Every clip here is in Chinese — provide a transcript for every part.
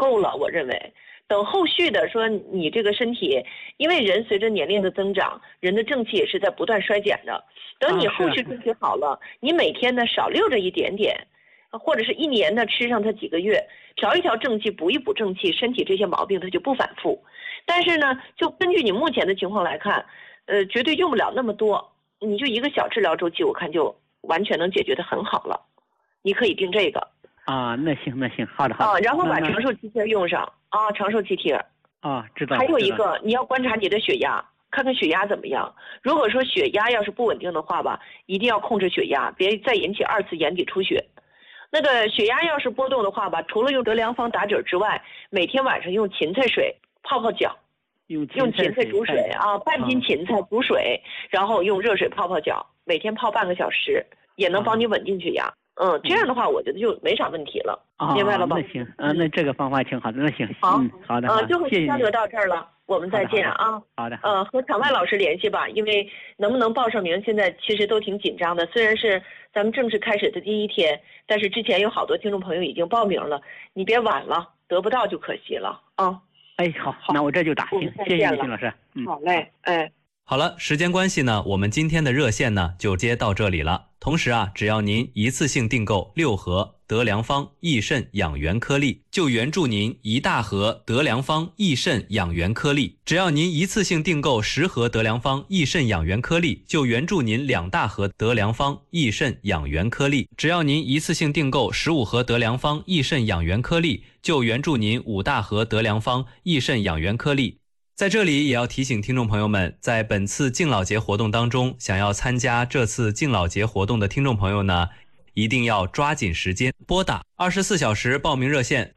够了，我认为。等后续的说你这个身体，因为人随着年龄的增长，人的正气也是在不断衰减的。等你后续身体好了，你每天呢少溜着一点点，或者是一年呢吃上它几个月，调一调正气，补一补正气，身体这些毛病它就不反复。但是呢，就根据你目前的情况来看，绝对用不了那么多，你就一个小治疗周期，我看就完全能解决得很好了。你可以定这个。 那行，好的。 然后把长寿气贴用上长寿气贴。 知道。 还有一个，你要观察你的血压，看看血压怎么样。如果说血压要是不稳定的话吧，一定要控制血压，别再引起2次眼底出血。那个血压要是波动的话吧，除了用德良方打底之外，每天晚上用芹菜水泡泡脚，用芹菜煮水半斤芹菜煮水，然后用热水泡泡脚，每天泡半个小时，也能帮你稳定血压。这样的话我觉得就没啥问题了，明白了吧？ 那行，那这个方法挺好的，那行。好的。 就会交流到这儿了，我们再见啊。 好的。 和场外老师联系吧，因为能不能报上名，现在其实都挺紧张的。虽然是咱们正式开始的第一天，但是之前有好多听众朋友已经报名了，你别晚了，得不到就可惜了啊。 好，那我这就打。行，谢谢金老师。 好嘞， 好了，时间关系呢，我们今天的热线呢就接到这里了。同时只要您一次性订购6盒德良方益肾养元颗粒，就援助您1大盒德良方益肾养元颗粒；只要您一次性订购10盒德良方益肾养元颗粒，就援助您2大盒德良方益肾养元颗粒；只要您一次性订购15盒德良方益肾养元颗粒，就援助您5大盒德良方益肾养元颗粒。在这里也要提醒听众朋友们，在本次敬老节活动当中，想要参加这次敬老节活动的听众朋友呢，一定要抓紧时间拨打24小时报名热线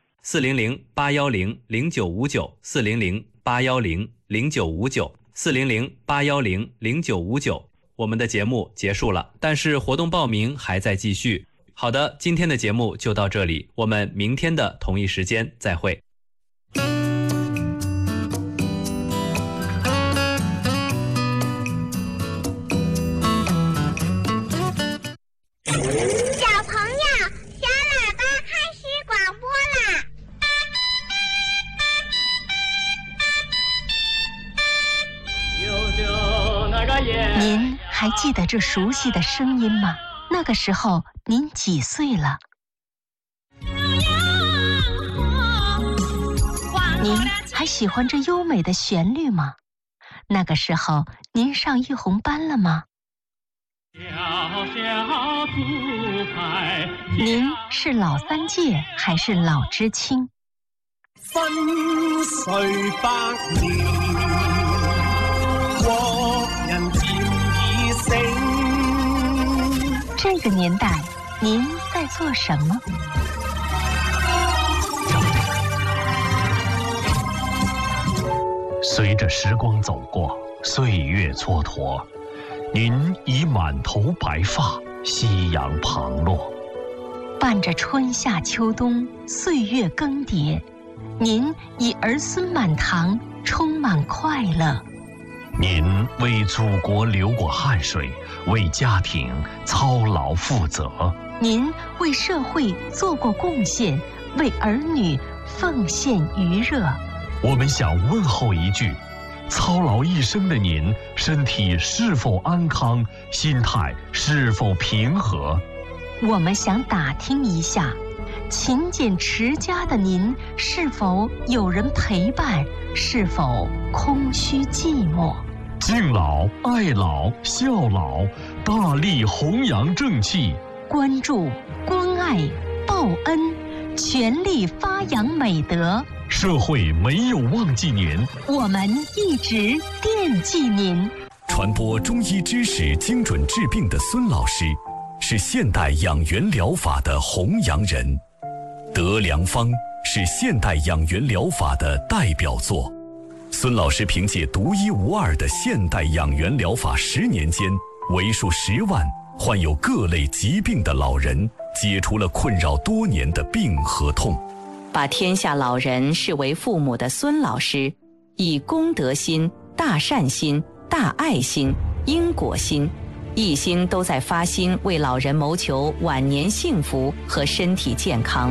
400-810-0959 400-810-0959 400-810-0959。我们的节目结束了，但是活动报名还在继续。好的，今天的节目就到这里，我们明天的同一时间再会。 您还记得这熟悉的声音吗？那个时候您几岁了？您还喜欢这优美的旋律吗？那个时候您上一红班了吗？您是老三届还是老知青？ 分岁百年，国人漸已醒。 这个年代，您在做什么？ 随着时光走过，岁月蹉跎，您已满头白发，夕阳旁落。 伴着春夏秋冬，岁月更迭，您已儿孙满堂，充满快乐。 您为祖国流过汗水，为家庭操劳负责。 您为社会做过贡献，为儿女奉献余热。 我们想问候一句：操劳一生的您，身体是否安康？心态是否平和？ 我们想打听一下，勤俭持家的您，是否有人陪伴？是否空虚寂寞？ 敬老、爱老、孝老，大力弘扬正气， 关注、关爱、报恩，全力发扬美德。 社会没有忘记您， 我们一直惦记您。 传播中医知识、精准治病的孙老师，是现代养元疗法的弘扬人。德良方是现代养元疗法的代表作。孙老师凭借独一无二的现代养元疗法，10年间为数10万患有各类疾病的老人解除了困扰多年的病和痛。 把天下老人视为父母的孙老师，以公德心、大善心、大爱心、因果心，一心都在发心为老人谋求晚年幸福和身体健康。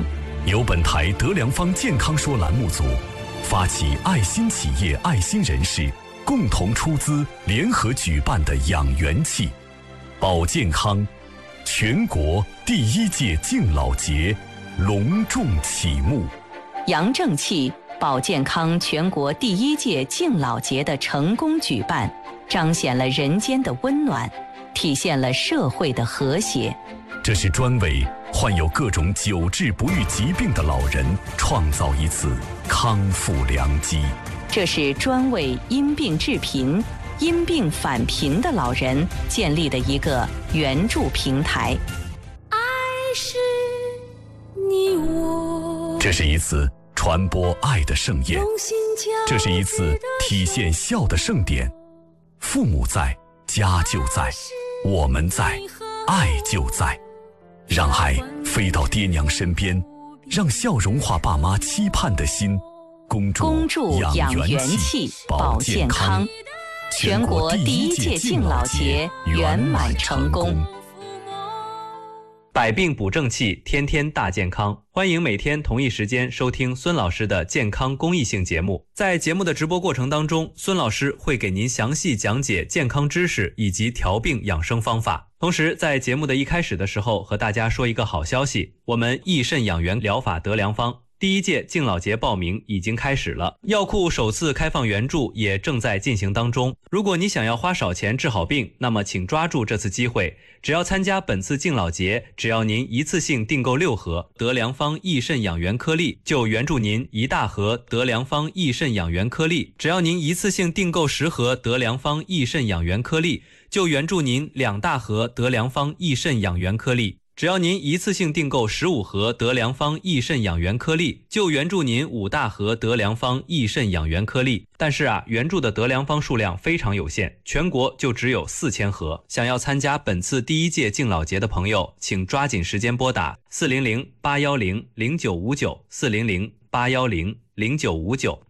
由本台德良坊健康说栏目组发起爱心企业、爱心人士共同出资联合举办的养元气保健康全国第1届敬老节隆重启幕。 杨正气保健康全国第1届敬老节的成功举办，彰显了人间的温暖，体现了社会的和谐。 这是专为患有各种久治不愈疾病的老人创造一次康复良机。 这是专为因病致贫、因病返贫的老人建立的一个援助平台。 爱是你我。 这是一次传播爱的盛宴，这是一次体现孝的盛典。父母在，家就在，我们在，爱就在。让爱飞到爹娘身边，让笑融化爸妈期盼的心。恭祝养元气保健康， 全国第1届敬老节圆满成功。 百病补正气，天天大健康。欢迎每天同一时间收听孙老师的健康公益性节目。在节目的直播过程当中，孙老师会给您详细讲解健康知识以及调病养生方法。同时在节目的一开始的时候，和大家说一个好消息，我们益肾养元疗法德良方第1届敬老节报名已经开始了，药库首次开放援助也正在进行当中。如果你想要花少钱治好病，那么请抓住这次机会，只要参加本次敬老节，只要您一次性订购6盒德良方益肾养元颗粒，就援助您1大盒德良方益肾养元颗粒；只要您一次性订购10盒德良方益肾养元颗粒，就援助您2大盒德良方益肾养元颗粒；只要您一次性订购15盒德良方益肾养元颗粒，就援助您5大盒德良方益肾养元颗粒。但是援助的德良方数量非常有限，全国就只有4000盒。想要参加本次第1届敬老节的朋友，请抓紧时间拨打400-810-0959 400-810-0959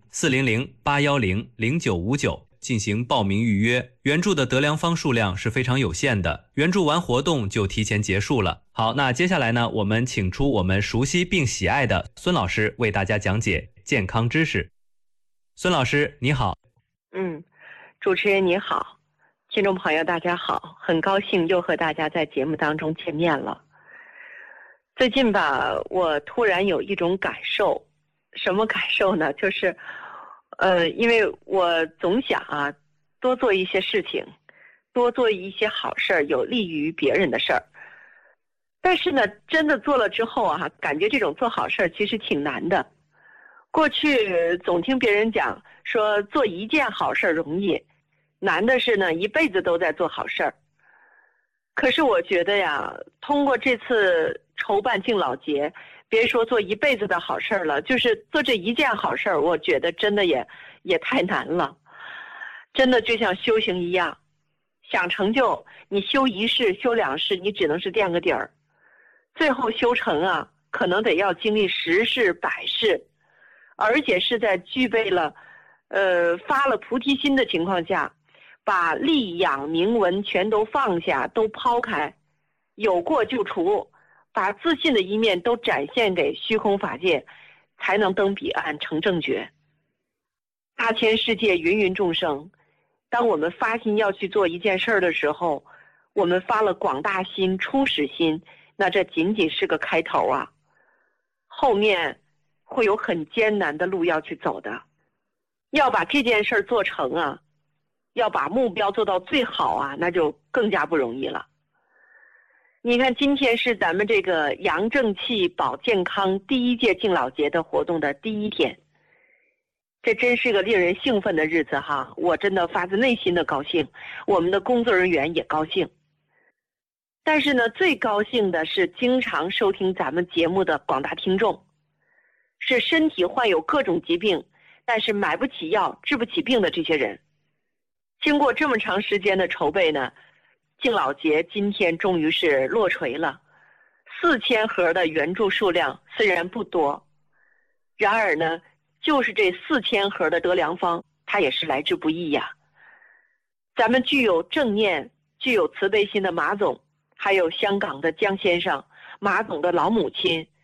400-810-0959进行报名预约。援助的德良方数量是非常有限的，援助完活动就提前结束了。好，那接下来呢，我们请出我们熟悉并喜爱的孙老师为大家讲解健康知识。孙老师你好。 主持人你好，听众朋友大家好，很高兴又和大家在节目当中见面了。最近吧，我突然有一种感受，什么感受呢？就是因为我总想多做一些事情，多做一些好事儿，有利于别人的事儿。但是呢，真的做了之后感觉这种做好事儿其实挺难的。过去总听别人讲说做一件好事儿容易，难的是呢一辈子都在做好事儿。可是我觉得通过这次筹办敬老节，别说做一辈子的好事儿了，就是做这一件好事儿，我觉得真的也太难了。真的就像修行一样，想成就你修1世修2世，你只能是垫个底儿，最后修成可能得要经历10世100世，而且是在具备了发了菩提心的情况下，把利养名闻全都放下，都抛开，有过就除，把自信的一面都展现给虚空法界，才能登彼岸成正觉。大千世界芸芸众生，当我们发心要去做一件事儿的时候，我们发了广大心、初始心，那这仅仅是个开头后面会有很艰难的路要去走的。要把这件事儿做成要把目标做到最好那就更加不容易了。你看，今天是咱们这个杨正气保健康第1届敬老节的活动的第1天，这真是个令人兴奋的日子我真的发自内心的高兴，我们的工作人员也高兴。但是呢，最高兴的是经常收听咱们节目的广大听众，是身体患有各种疾病，但是买不起药治不起病的这些人。经过这么长时间的筹备呢，敬老节今天终于是落锤了。4000盒的援助数量虽然不多，然而呢，就是这4000盒的德良方，它也是来之不易咱们具有正念、具有慈悲心的马总，还有香港的江先生、马总的老母亲，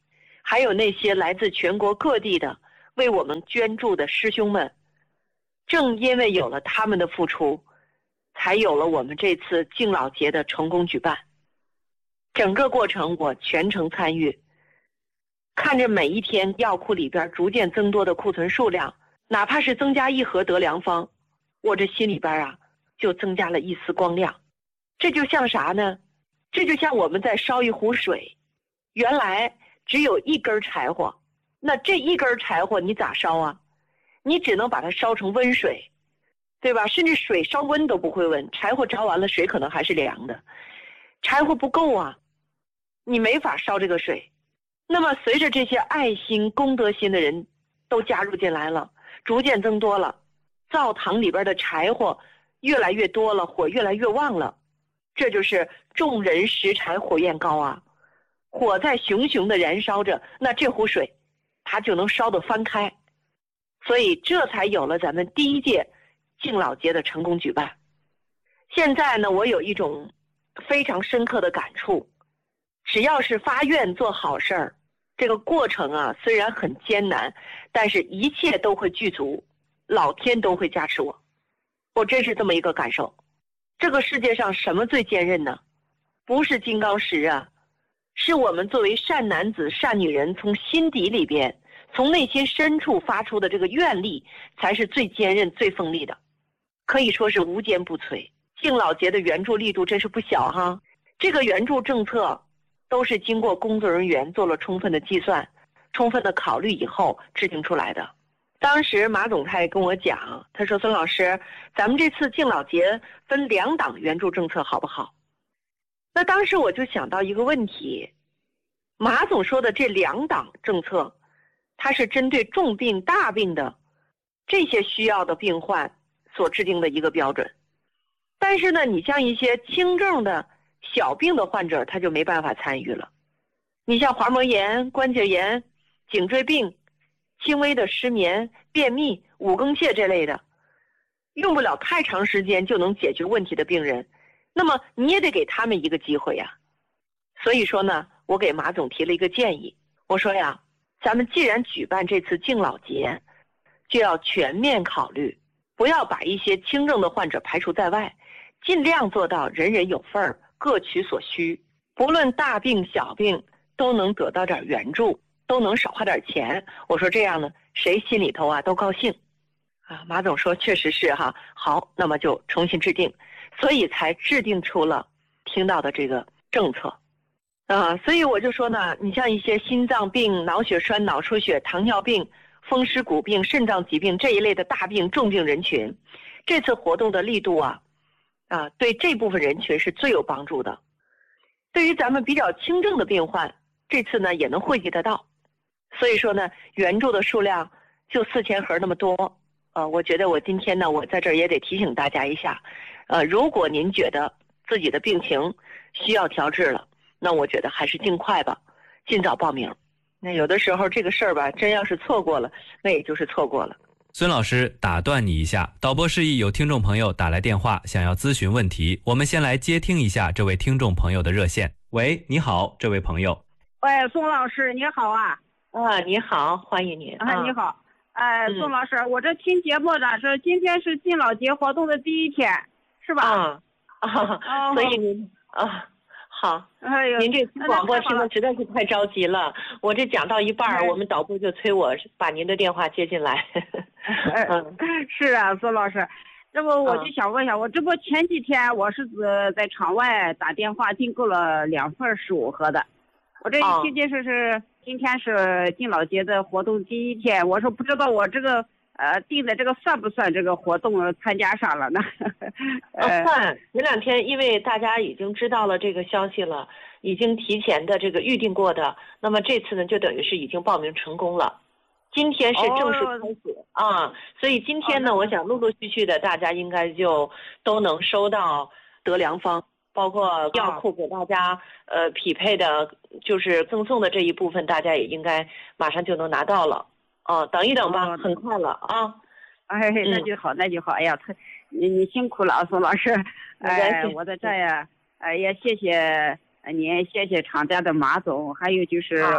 还有那些来自全国各地的为我们捐助的师兄们，正因为有了他们的付出，才有了我们这次敬老节的成功举办。整个过程我全程参与，看着每一天药库里边逐渐增多的库存数量，哪怕是增加1盒德良方，我这心里边啊就增加了一丝光亮。这就像啥呢？这就像我们在烧一壶水，原来只有1根柴火，那这1根柴火你咋烧啊？你只能把它烧成温水，对吧？甚至水烧温都不会温，柴火着完了水可能还是凉的，柴火不够啊，你没法烧这个水。那么随着这些爱心功德心的人都加入进来了，逐渐增多了，灶堂里边的柴火越来越多了，火越来越旺了。这就是众人拾柴火焰高啊，火在熊熊的燃烧着，那这壶水它就能烧得翻开。所以这才有了咱们第1届敬老节的成功举办。现在呢，我有一种非常深刻的感触，只要是发愿做好事儿，这个过程啊虽然很艰难，但是一切都会具足，老天都会加持我。我真是这么一个感受。这个世界上什么最坚韧呢？不是金刚石啊，是我们作为善男子善女人从心底里边，从内心深处发出的这个愿力，才是最坚韧最锋利的，可以说是无坚不摧。敬老节的援助力度真是不小哈。这个援助政策都是经过工作人员做了充分的计算、充分的考虑以后制定出来的。当时马总他也跟我讲，他说孙老师，咱们这次敬老节分2档援助政策好不好？那当时我就想到一个问题，马总说的这2档政策，它是针对重病大病的这些需要的病患所制定的一个标准。但是呢，你像一些轻症的小病的患者，他就没办法参与了。你像滑膜炎、关节炎、颈椎病、轻微的失眠、便秘、五更泻这类的，用不了太长时间就能解决问题的病人，那么你也得给他们一个机会呀。所以说呢，我给马总提了一个建议，我说呀，咱们既然举办这次敬老节，就要全面考虑，不要把一些轻症的患者排除在外，尽量做到人人有份儿，各取所需，不论大病小病都能得到点援助，都能少花点钱。我说这样呢，谁心里头啊都高兴啊。马总说确实是哈，好，那么就重新制定，所以才制定出了听到的这个政策所以我就说呢，你像一些心脏病、脑血栓、脑出血、糖尿病、风湿骨病、肾脏疾病这一类的大病重病人群，这次活动的力度对这部分人群是最有帮助的。对于咱们比较轻症的病患，这次呢也能惠及得到。所以说呢，援助的数量就4000盒那么多。我觉得我今天呢，我在这儿也得提醒大家一下，如果您觉得自己的病情需要调治了，那我觉得还是尽快吧，尽早报名。那有的时候这个事儿吧，真要是错过了，那也就是错过了。 孙老师，打断你一下，导播示意有听众朋友打来电话，想要咨询问题，我们先来接听一下这位听众朋友的热线。喂，你好，这位朋友。 喂，宋老师，你好啊。 你好，欢迎您。 你好。宋老师，我这听节目的是今天是敬老节活动的第1天，是吧？ 所以您好。您这广播听的实在是太着急了，我这讲到一半，我们导播就催我把您的电话接进来。 是啊，宋老师，这不我就想问一下，我这不前几天我是在场外打电话订购了2份15盒的，我这一听是今天是敬老节的活动第1天，我说不知道我这个订的这个算不算这个活动参加上了呢？ 算。前2天因为大家已经知道了这个消息了，已经提前的这个预定过的，那么这次呢就等于是已经报名成功了。今天是正式开始所以今天呢，我想陆陆续续的大家应该就都能收到德良方，包括药库给大家匹配的，就是赠送的这一部分，大家也应该马上就能拿到了。等一等吧，很快了啊。 那就好，那就好。哎呀，你辛苦了，宋老师。我在这呀，也谢谢您，谢谢厂家的马总，还有就是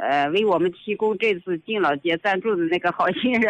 为我们提供这次敬老节赞助的那个好心人。